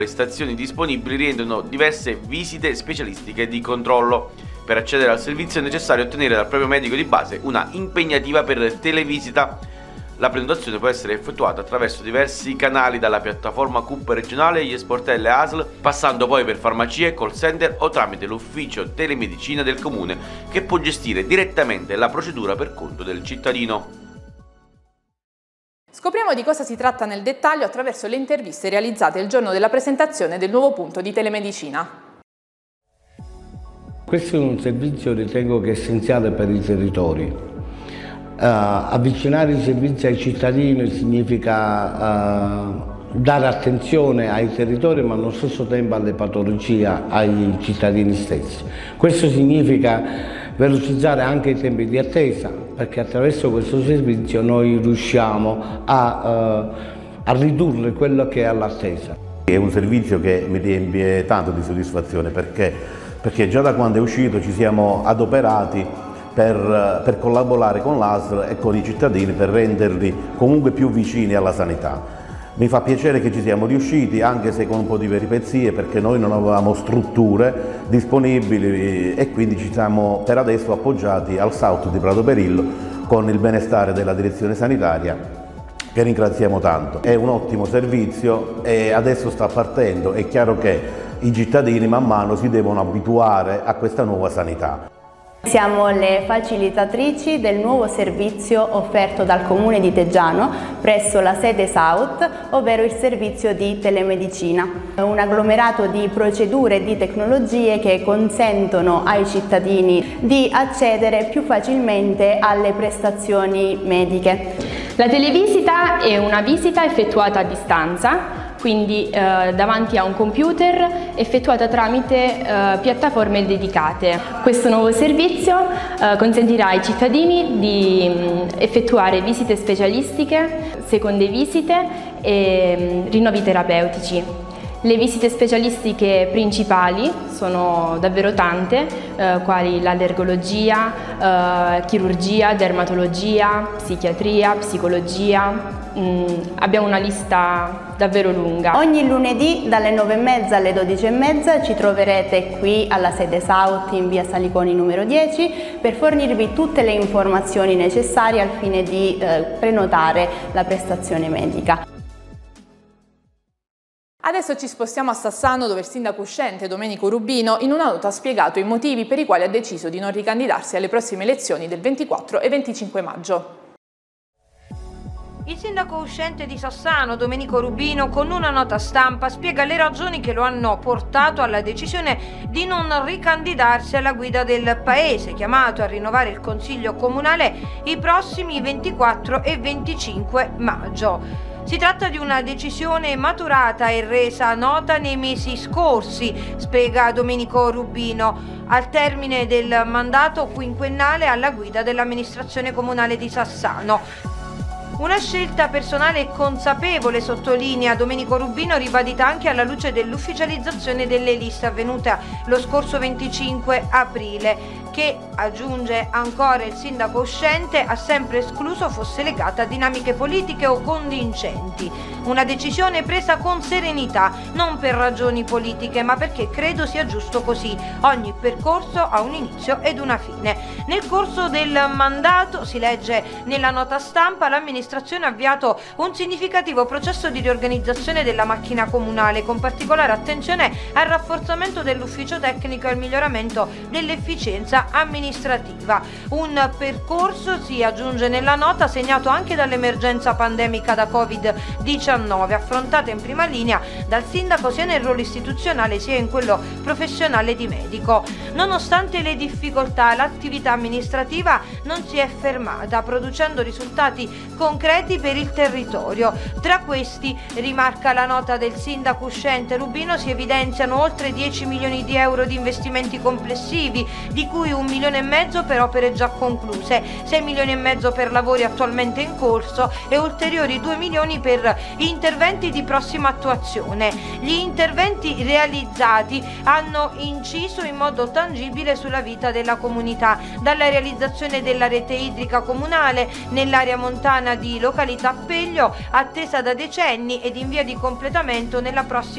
Le stazioni disponibili rendono diverse visite specialistiche di controllo. Per accedere al servizio è necessario ottenere dal proprio medico di base una impegnativa per televisita. La prenotazione può essere effettuata attraverso diversi canali, dalla piattaforma CUP regionale, gli sportelli ASL, passando poi per farmacie, call center o tramite l'ufficio telemedicina del comune, che può gestire direttamente la procedura per conto del cittadino. Scopriamo di cosa si tratta nel dettaglio attraverso le interviste realizzate il giorno della presentazione del nuovo punto di telemedicina. Questo è un servizio, ritengo, che è essenziale per i territori. Avvicinare i servizi ai cittadini significa dare attenzione ai territori, ma allo stesso tempo alle patologie, ai cittadini stessi. Questo significa velocizzare anche i tempi di attesa, perché attraverso questo servizio noi riusciamo a ridurre quello che è l'attesa. È un servizio che mi riempie tanto di soddisfazione, perché già da quando è uscito ci siamo adoperati per collaborare con l'ASL e con i cittadini per renderli comunque più vicini alla sanità. Mi fa piacere che ci siamo riusciti, anche se con un po' di peripezie, perché noi non avevamo strutture disponibili e quindi ci siamo per adesso appoggiati al SAUT di Prato Perillo con il benestare della direzione sanitaria, che ringraziamo tanto. È un ottimo servizio e adesso sta partendo. È chiaro che i cittadini man mano si devono abituare a questa nuova sanità. Siamo le facilitatrici del nuovo servizio offerto dal Comune di Teggiano presso la sede SAUT, ovvero il servizio di telemedicina. Un agglomerato di procedure e di tecnologie che consentono ai cittadini di accedere più facilmente alle prestazioni mediche. La televisita è una visita effettuata a distanza, quindi davanti a un computer, effettuata tramite piattaforme dedicate. Questo nuovo servizio consentirà ai cittadini di effettuare visite specialistiche, seconde visite e rinnovi terapeutici. Le visite specialistiche principali sono davvero tante, quali l'allergologia, chirurgia, dermatologia, psichiatria, psicologia. Abbiamo una lista davvero lunga. Ogni lunedì dalle 9:30 alle 12:30 ci troverete qui alla sede SAUT in via Saliconi numero 10 per fornirvi tutte le informazioni necessarie al fine di prenotare la prestazione medica. Adesso ci spostiamo a Sassano, dove il sindaco uscente Domenico Rubino in una nota ha spiegato i motivi per i quali ha deciso di non ricandidarsi alle prossime elezioni del 24 e 25 maggio. Il sindaco uscente di Sassano, Domenico Rubino, con una nota stampa spiega le ragioni che lo hanno portato alla decisione di non ricandidarsi alla guida del paese, chiamato a rinnovare il Consiglio Comunale i prossimi 24 e 25 maggio. Si tratta di una decisione maturata e resa nota nei mesi scorsi, spiega Domenico Rubino, al termine del mandato quinquennale alla guida dell'amministrazione comunale di Sassano. Una scelta personale e consapevole, sottolinea Domenico Rubino, ribadita anche alla luce dell'ufficializzazione delle liste avvenuta lo scorso 25 aprile, che, aggiunge ancora il sindaco uscente, ha sempre escluso fosse legata a dinamiche politiche o convincenti. Una decisione presa con serenità, non per ragioni politiche, ma perché credo sia giusto così. Ogni percorso ha un inizio ed una fine. Nel corso del mandato, si legge nella nota stampa, l'amministrazione ha avviato un significativo processo di riorganizzazione della macchina comunale, con particolare attenzione al rafforzamento dell'ufficio tecnico e al miglioramento dell'efficienza amministrativa. Un percorso, si aggiunge nella nota, segnato anche dall'emergenza pandemica da Covid-19, affrontata in prima linea dal sindaco sia nel ruolo istituzionale sia in quello professionale di medico. Nonostante le difficoltà, l'attività amministrativa non si è fermata, producendo risultati concreti per il territorio. Tra questi, rimarca la nota del sindaco uscente Rubino, si evidenziano oltre 10 milioni di euro di investimenti complessivi, di cui 1,5 milioni per opere già concluse, 6,5 milioni per lavori attualmente in corso e ulteriori 2 milioni per interventi di prossima attuazione. Gli interventi realizzati hanno inciso in modo tangibile sulla vita della comunità, dalla realizzazione della rete idrica comunale nell'area montana di località Peglio, attesa da decenni ed in via di completamento nella prossima